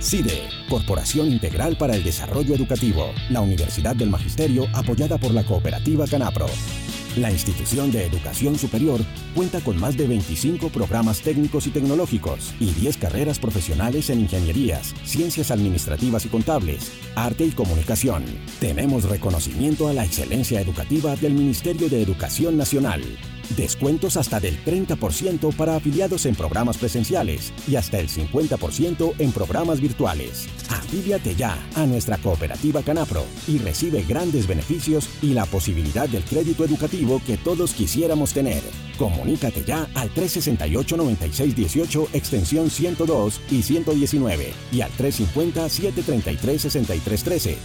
CIDE, Corporación Integral para el Desarrollo Educativo, la Universidad del Magisterio apoyada por la cooperativa Canapro. La institución de educación superior cuenta con más de 25 programas técnicos y tecnológicos y 10 carreras profesionales en ingenierías, ciencias administrativas y contables, arte y comunicación. Tenemos reconocimiento a la excelencia educativa del Ministerio de Educación Nacional. Descuentos hasta del 30% para afiliados en programas presenciales y hasta el 50% en programas virtuales. Afíliate ya a nuestra cooperativa Canapro y recibe grandes beneficios y la posibilidad del crédito educativo que todos quisiéramos tener. Comunícate ya al 368-9618 extensión 102 y 119 y al 350-733-6313,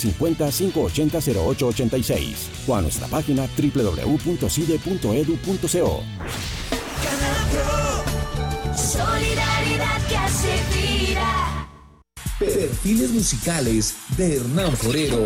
350-580-0886 o a nuestra página www.cide.edu.co. Canapro, solidaridad que hace vida. Perfiles musicales de Hernán Forero.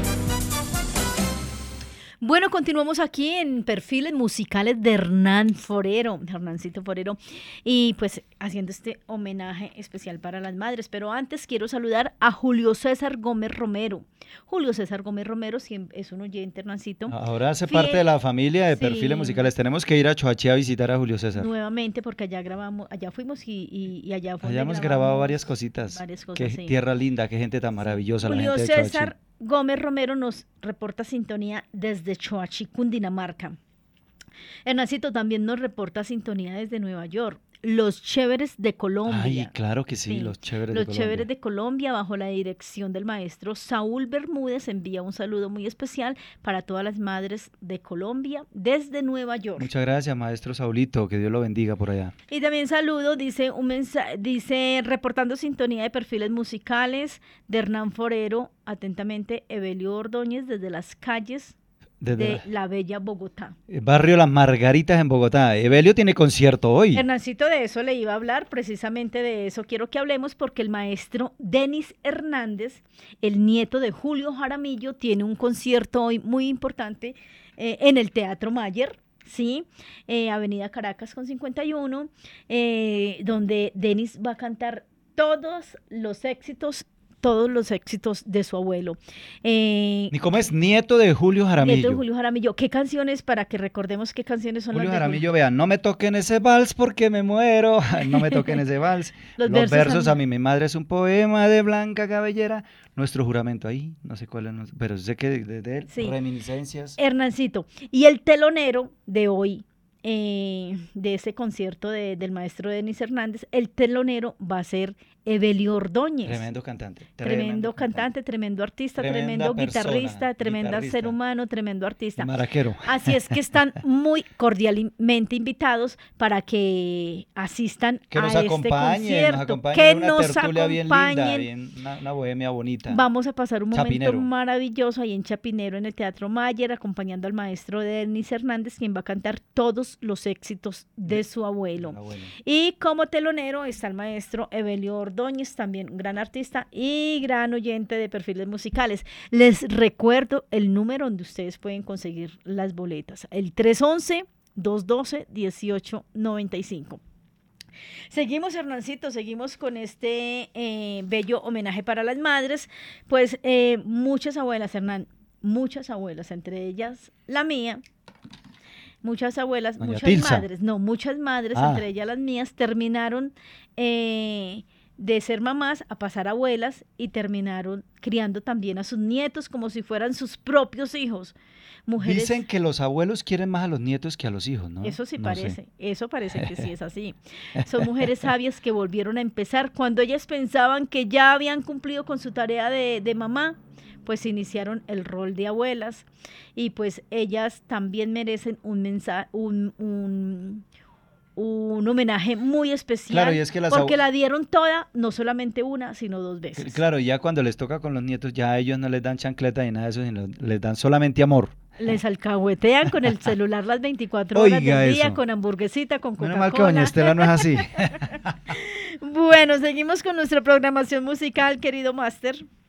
Bueno, continuamos aquí en Perfiles Musicales de Hernancito Forero, y pues haciendo este homenaje especial para las madres. Pero antes quiero saludar a Julio César Gómez Romero. Julio César Gómez Romero es un oyente, Hernancito. Ahora hace parte de la familia de Perfiles Musicales. Tenemos que ir a Choachí a visitar a Julio César. Nuevamente, porque allá grabamos, allá fuimos y allá fue. Allá hemos grabado varias cositas. Qué tierra linda, qué gente tan maravillosa. Julio la gente de César Gómez Romero nos reporta sintonía desde Choachí, Cundinamarca. Hernancito también nos reporta sintonía desde Nueva York. Los Chéveres de Colombia. Ay, claro que sí, los Chéveres de Colombia. Los Chéveres de Colombia, bajo la dirección del maestro Saúl Bermúdez, envía un saludo muy especial para todas las madres de Colombia desde Nueva York. Muchas gracias, maestro Saulito, que Dios lo bendiga por allá. Y también saludo, dice reportando sintonía de Perfiles Musicales de Hernán Forero, atentamente Evelio Ordóñez desde las calles de la bella Bogotá. Barrio Las Margaritas en Bogotá. Evelio tiene concierto hoy. Hernancito, de eso le iba a hablar, precisamente de eso quiero que hablemos, porque el maestro Denis Hernández, el nieto de Julio Jaramillo, tiene un concierto hoy muy importante en el Teatro Mayer, ¿sí? Avenida Caracas con 51, donde Denis va a cantar todos los éxitos de su abuelo. ¿Ni cómo es? Nieto de Julio Jaramillo. Nieto de Julio Jaramillo. ¿Qué canciones, para que recordemos qué canciones son Julio las de Jaramillo? Vean, no me toquen ese vals porque me muero. No me toquen ese vals. Los versos a mí, mi madre es un poema de blanca cabellera. Nuestro juramento ahí, no sé cuál es, pero sé que de él, sí. Reminiscencias. Hernancito. Y el telonero de hoy, de ese concierto del maestro Denis Hernández, el telonero va a ser Evelio Ordóñez. Tremendo cantante, tremendo artista, tremendo guitarrista, tremendo ser humano, tremendo artista. Maraquero. Así es que están muy cordialmente invitados para que asistan a este concierto. Que nos acompañen. Una bohemia bonita. Vamos a pasar un momento maravilloso ahí en Chapinero, en el Teatro Mayer, acompañando al maestro Denis Hernández, quien va a cantar todos los éxitos de su abuelo. Y como telonero está el maestro Evelio Ordóñez, también un gran artista y gran oyente de Perfiles Musicales. Les recuerdo el número donde ustedes pueden conseguir las boletas, el 311-212-1895. Seguimos, Hernancito, seguimos con este bello homenaje para las madres. Pues muchas abuelas, Hernán, muchas abuelas, entre ellas la mía. Muchas abuelas, muchas madres, entre ellas las mías, terminaron de ser mamás a pasar a abuelas y terminaron criando también a sus nietos como si fueran sus propios hijos. Mujeres, dicen que los abuelos quieren más a los nietos que a los hijos, ¿no? Eso sí no parece, sé. Eso parece que sí es así. Son mujeres sabias que volvieron a empezar cuando ellas pensaban que ya habían cumplido con su tarea de mamá, pues iniciaron el rol de abuelas, y pues ellas también merecen un homenaje muy especial, claro, y es que porque la dieron toda, no solamente una, sino 2 veces. Claro, y ya cuando les toca con los nietos, ya a ellos no les dan chancleta ni nada de eso, sino les dan solamente amor. Les alcahuetean con el celular las 24 horas del día, eso. Con hamburguesita, con Coca-Cola. Menos mal que doña Estela no es así. Bueno, seguimos con nuestra programación musical, querido máster.